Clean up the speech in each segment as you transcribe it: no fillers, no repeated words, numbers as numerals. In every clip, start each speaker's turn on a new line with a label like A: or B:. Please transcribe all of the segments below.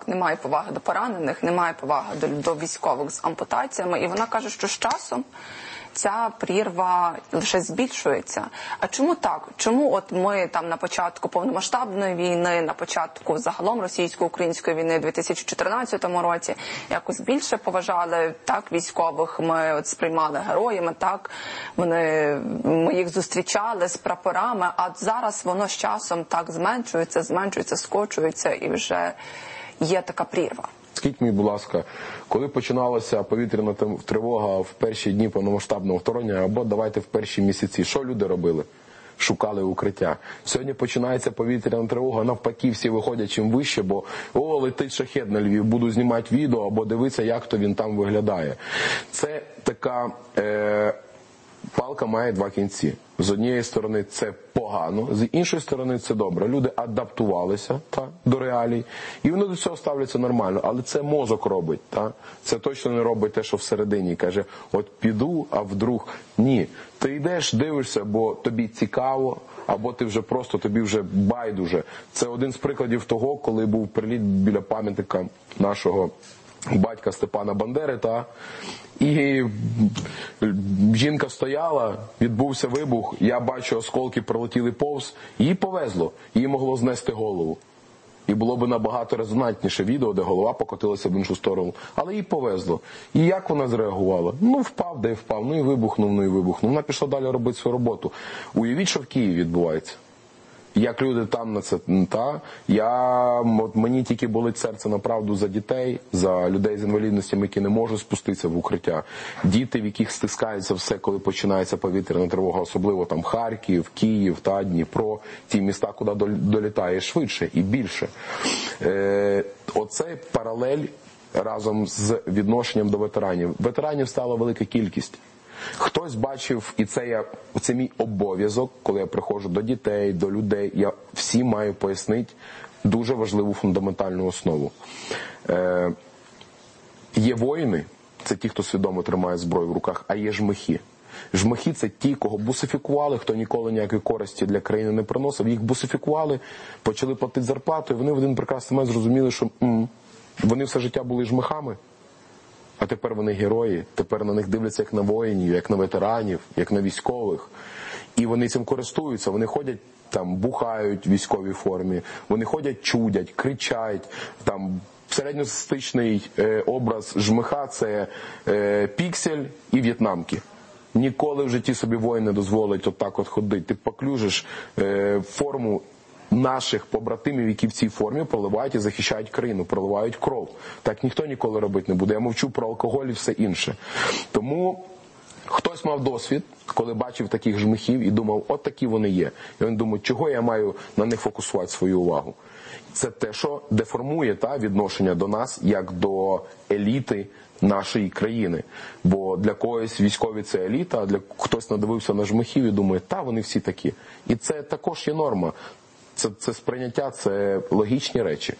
A: так, немає поваги до поранених, немає поваги до військових з ампутаціями. І вона каже, що з часом ця прірва лише збільшується. А чому так? Чому от ми там на початку повномасштабної війни, на початку загалом російсько-української війни у 2014 році якось більше поважали так військових, ми от сприймали героями, так ми їх зустрічали з прапорами, а зараз воно з часом так зменшується, скочується і вже є така прірва.
B: Скажіть мені, будь ласка, коли починалася повітряна тривога в перші дні повномасштабного вторгнення, або давайте в перші місяці, що люди робили? Шукали укриття. Сьогодні починається повітряна тривога, навпаки, всі виходять чим вище, бо летить шахед на Львів, буду знімати відео або дивитися, як то він там виглядає. Це така палка має два кінці. З однієї сторони це погано, з іншої сторони це добре. Люди адаптувалися до реалій, і вони до цього ставляться нормально. Але це мозок робить. Це точно не робить те, що всередині. Каже, от піду, а вдруг ні. Ти йдеш, дивишся, бо тобі цікаво, або ти вже просто, тобі вже байдуже. Це один з прикладів того, коли був приліт біля пам'ятника нашого батька Степана Бандери, і жінка стояла, відбувся вибух, я бачу, осколки пролетіли повз, їй повезло, їй могло знести голову. І було б набагато резонантніше відео, де голова покотилася в іншу сторону. Але їй повезло. І як вона зреагувала? Впав, де впав, і вибухнув. Вона пішла далі робити свою роботу. Уявіть, що в Києві відбувається. Як люди там на це, мені тільки болить серце направду за дітей, за людей з інвалідностями, які не можуть спуститися в укриття. Діти, в яких стискається все, коли починається повітряна тривога, особливо там Харків, Київ, Дніпро, ті міста, куди долітає швидше і більше. Оце паралель разом з відношенням до ветеранів. Ветеранів стала велика кількість. Хтось бачив, і це мій обов'язок, коли я приходжу до дітей, до людей, я всім маю пояснити дуже важливу фундаментальну основу. Є воїни, це ті, хто свідомо тримає зброю в руках, а є жмихи. Жмихи – це ті, кого бусифікували, хто ніколи ніякої користі для країни не приносив. Їх бусифікували, почали платити зарплату, і вони в один прекрасний момент зрозуміли, що вони все життя були жмихами. А тепер вони герої, тепер на них дивляться як на воїнів, як на ветеранів, як на військових. І вони цим користуються, вони ходять, бухають в військовій формі, вони ходять, чудять, кричать. Середньостатистичний образ жмиха – це піксель і в'єтнамки. Ніколи в житті собі воїн не дозволить отак от ходити. Ти поклюжиш форму наших побратимів, які в цій формі проливають і захищають країну, проливають кров. Так ніхто ніколи робити не буде. Я мовчу про алкоголь і все інше. Тому хтось мав досвід, коли бачив таких жмихів і думав, от такі вони є. І він думає, чого я маю на них фокусувати свою увагу. Це те, що деформує відношення до нас, як до еліти нашої країни. Бо для когось військові це еліта, а для хтось надивився на жмихів і думає, вони всі такі. І це також є норма. Це сприйняття, це логічні речі.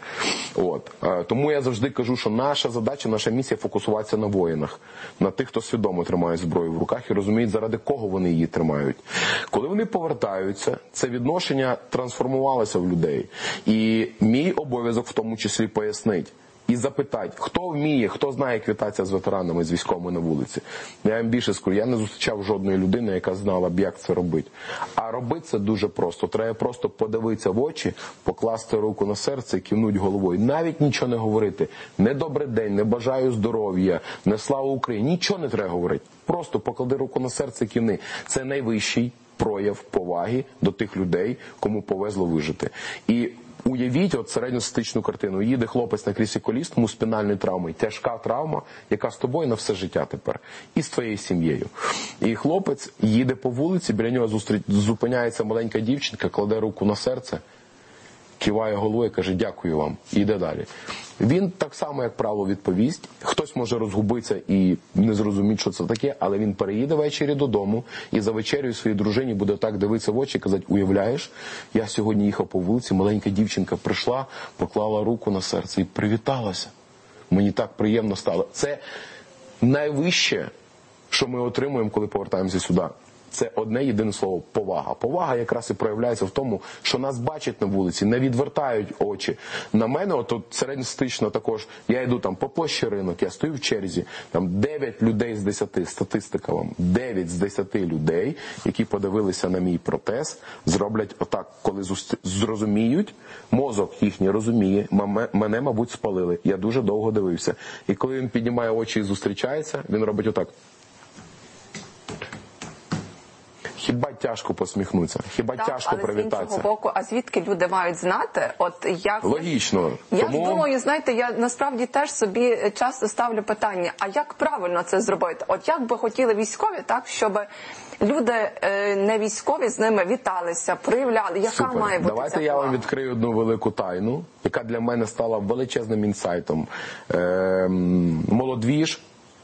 B: Тому я завжди кажу, що наша задача, наша місія – фокусуватися на воїнах, на тих, хто свідомо тримає зброю в руках і розуміють, заради кого вони її тримають. Коли вони повертаються, це відношення трансформувалося в людей. І мій обов'язок в тому числі пояснити і запитати, хто вміє, хто знає, як вітатися з ветеранами, з військовими на вулиці. Я вам більше скажу, я не зустрічав жодної людини, яка знала б, як це робити. А робити це дуже просто. Треба просто подивитися в очі, покласти руку на серце і кивнути головою. Навіть нічого не говорити. Не добрий день, не бажаю здоров'я, не слава Україні. Нічого не треба говорити. Просто поклади руку на серце і кивни. Це найвищий прояв поваги до тих людей, кому повезло вижити. І уявіть середньостатичну картину. Їде хлопець на кріслі коліс, тому спінальної травми, тяжка травма, яка з тобою на все життя тепер. І з твоєю сім'єю. І хлопець їде по вулиці, біля нього зупиняється маленька дівчинка, кладе руку на серце, киває головою і каже «дякую вам» і йде далі. Він так само, як правило, відповість. Хтось може розгубитися і не зрозуміти, що це таке, але він переїде ввечері додому і за вечерю своїй дружині буде так дивитися в очі і казати, уявляєш, я сьогодні їхав по вулиці, маленька дівчинка прийшла, поклала руку на серце і привіталася. Мені так приємно стало. Це найвище, що ми отримуємо, коли повертаємося сюди. Це одне єдине слово – повага. Повага якраз і проявляється в тому, що нас бачать на вулиці, не відвертають очі. На мене, от середньостатистично також, я йду там по площі Ринок, я стою в черзі, там 9 людей з 10, статистика вам, 9 з 10 людей, які подивилися на мій протез, зроблять отак, коли зрозуміють, мозок їхній розуміє, мене, мабуть, спалили. Я дуже довго дивився. І коли він піднімає очі і зустрічається, він робить отак. Хіба тяжко посміхнутися? Хіба
A: так,
B: тяжко привітатися?
A: Але з іншого боку, а звідки люди мають знати? От як...
B: Логічно.
A: Я думаю, знаєте, я насправді теж собі часто ставлю питання, а як правильно це зробити? От як би хотіли військові, так, щоб люди не військові з ними віталися, проявляли, яка
B: Супер.
A: має бути
B: Давайте
A: ця
B: я
A: повага?
B: вам відкрию одну велику тайну, яка для мене стала величезним інсайтом. Молодвіж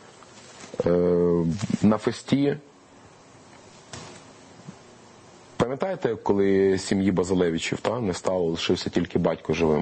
B: на фесті. Пам'ятаєте, коли сім'ї Базилевичів не стало, лишився тільки батько живим?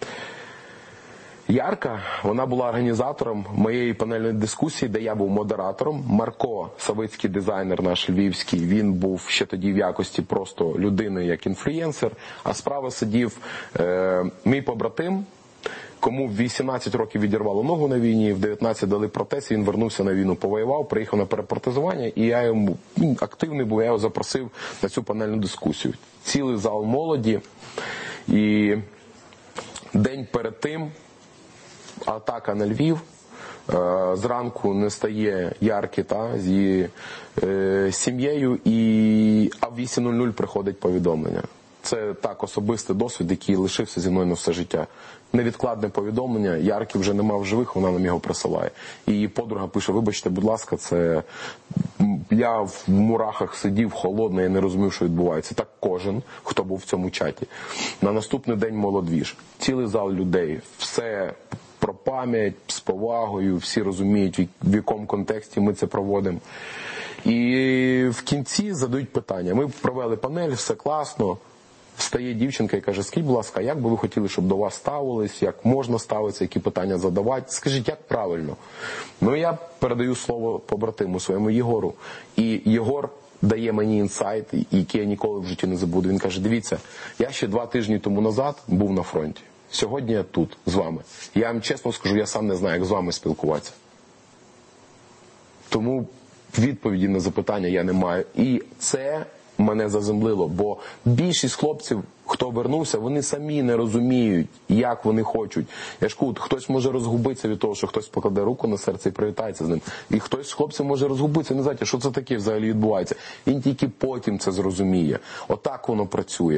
B: Ярка, вона була організатором моєї панельної дискусії, де я був модератором. Марко, Савицький дизайнер наш львівський, він був ще тоді в якості просто людини як інфлюєнсер, а справа сидів мій побратим, кому в 18 років відірвало ногу на війні, в 19 дали протез, і він вернувся на війну, повоював, приїхав на перепротезування, і я йому активний був, я його запросив на цю панельну дискусію. Цілий зал молоді, і день перед тим атака на Львів, зранку не стає Ярки з її сім'єю, а в 8:00 приходить повідомлення. Це так особистий досвід, який лишився зі мною на все життя. Невідкладне повідомлення, Ярки вже нема в живих, вона нам його присилає. І її подруга пише: вибачте, будь ласка, це я в мурахах сидів, холодно, я не розумів, що відбувається. Так кожен, хто був в цьому чаті. На наступний день молодвіж. Цілий зал людей, все про пам'ять, з повагою, всі розуміють, в якому контексті ми це проводимо. І в кінці задають питання. Ми провели панель, все класно. Встає дівчинка і каже: скажіть, будь ласка, як би ви хотіли, щоб до вас ставились, як можна ставитися, які питання задавати? Скажіть, як правильно? Ну, я передаю слово побратиму своєму Єгору. І Єгор дає мені інсайт, який я ніколи в житті не забуду. Він каже: дивіться, я ще 2 тижні тому назад був на фронті. Сьогодні я тут, з вами. Я вам чесно скажу, я сам не знаю, як з вами спілкуватися. Тому відповіді на запитання я не маю. І це мене заземлило, бо більшість хлопців, хто вернувся, вони самі не розуміють, як вони хочуть. Я ж кажу, хтось може розгубитися від того, що хтось покладе руку на серце і привітається з ним. І хтось з хлопців може розгубитися, не знаєте, що це таке взагалі відбувається. Він тільки потім це зрозуміє. Отак воно працює.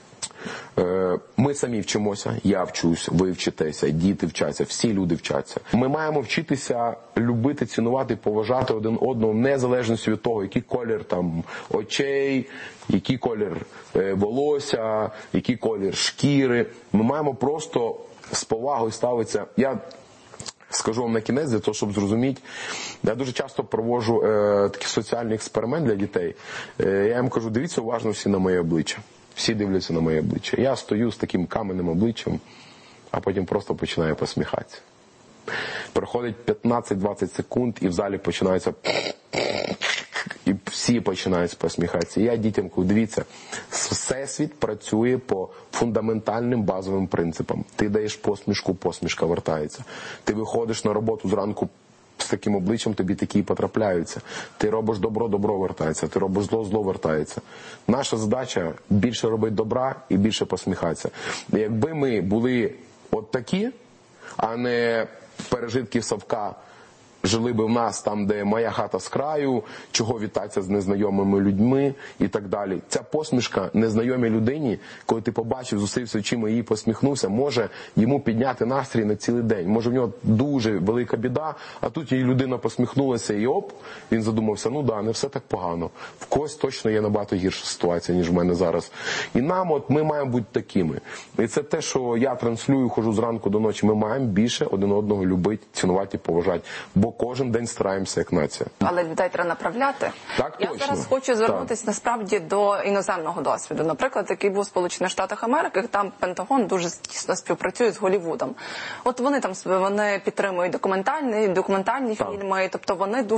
B: Ми самі вчимося, я вчусь, ви вчитеся, діти вчаться, всі люди вчаться. Ми маємо вчитися любити, цінувати, поважати один одного, незалежно від того, який колір там очей, який колір волосся, який колір шкіри. Ми маємо просто з повагою ставитися. Я скажу вам на кінець, для того, щоб зрозуміти. Я дуже часто проводжу такий соціальний експеримент для дітей. Я їм кажу: дивіться уважно всі на моє обличчя. Всі дивляться на моє обличчя. Я стою з таким каменним обличчям, а потім просто починаю посміхатися. Проходить 15-20 секунд, і в залі починаються... І всі починають посміхатися. І я дітям кажу: дивіться, всесвіт працює по фундаментальним базовим принципам. Ти даєш посмішку, посмішка вертається. Ти виходиш на роботу зранку з таким обличчям, тобі такі і потрапляються. Ти робиш добро, добро вертається. Ти робиш зло, зло вертається. Наша задача – більше робити добра і більше посміхатися. Якби ми були от такі, а не пережитки Савка, жили би в нас там, де моя хата з краю, чого вітатися з незнайомими людьми і так далі. Ця посмішка незнайомій людині, коли ти побачив, зустрівся очима і їй посміхнувся, може йому підняти настрій на цілий день. Може в нього дуже велика біда, а тут їй людина посміхнулася і оп, він задумався: ну да, не все так погано. В когось точно є набагато гірша ситуація, ніж в мене зараз. І нам ми маємо бути такими. І це те, що я транслюю, хожу зранку до ночі. Ми маємо більше один одного любити, цінувати і поважати. Бо кожен день стараємося як нація.
A: Але людей треба направляти.
B: Так,
A: я
B: точно.
A: зараз хочу звернутися насправді до іноземного досвіду. Наприклад, який був в Сполучених Штатах Америки, там Пентагон дуже тісно співпрацює з Голлівудом. От вони підтримують документальні фільми, тобто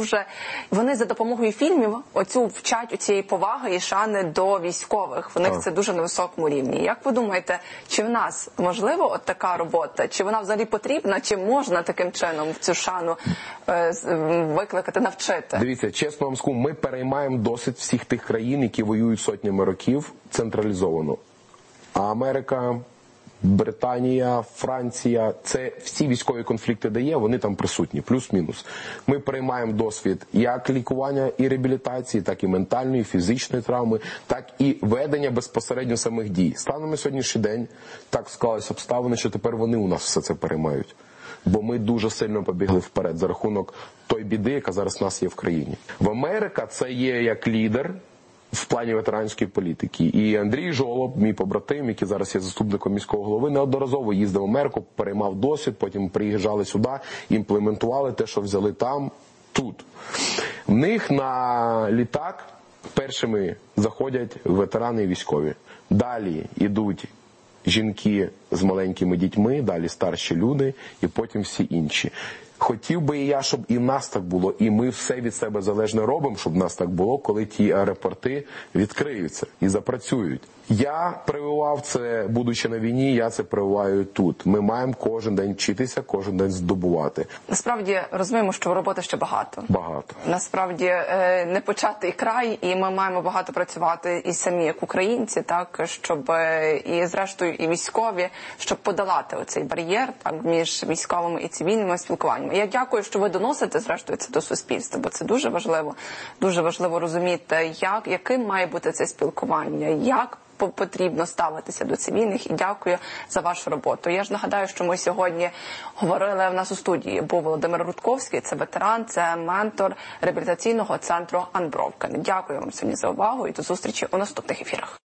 A: вони за допомогою фільмів вчать цієї поваги і шани до військових. В них це дуже на високому рівні. Як ви думаєте, чи в нас можливо от така робота, чи вона взагалі потрібна, чи можна таким чином цю шану викликати, навчити?
B: Дивіться, чесно вам скажу, ми переймаємо досвід всіх тих країн, які воюють сотнями років, централізовано. А Америка, Британія, Франція, це всі військові конфлікти, де є, вони там присутні, плюс-мінус. Ми переймаємо досвід як лікування і реабілітації, так і ментальної, фізичної травми, так і ведення безпосередньо самих дій. Станом на сьогоднішній день так склалися обставини, що тепер вони у нас все це переймають. Бо ми дуже сильно побігли вперед за рахунок той біди, яка зараз у нас є в країні. В Америка це є як лідер в плані ветеранської політики. І Андрій Жолоб, мій побратим, який зараз є заступником міського голови, неодноразово їздив в Америку, переймав досвід, потім приїжджали сюди, імплементували те, що взяли там, тут. В них на літак першими заходять ветерани і військові. Далі йдуть жінки з маленькими дітьми, далі старші люди і потім всі інші. Хотів би і я, щоб і в нас так було, і ми все від себе залежне робимо, щоб в нас так було, коли ті аеропорти відкриються і запрацюють. Я прививав це, будучи на війні, я це прививаю тут. Ми маємо кожен день вчитися, кожен день здобувати. Насправді, розуміємо, що роботи ще багато. Багато. Насправді, не початий край, і ми маємо багато працювати і самі, як українці, так, щоб і зрештою і військові, щоб подолати оцей бар'єр так, між військовими і цивільними спілкуваннями. Я дякую, що ви доносите, зрештою, це до суспільства, бо це дуже важливо розуміти, яким має бути це спілкування, як потрібно ставитися до цивільних, і дякую за вашу роботу. Я ж нагадаю, що ми сьогодні говорили, в нас у студії був Володимир Рудковський, це ветеран, це ментор реабілітаційного центру Unbroken. Дякую вам сьогодні за увагу і до зустрічі у наступних ефірах.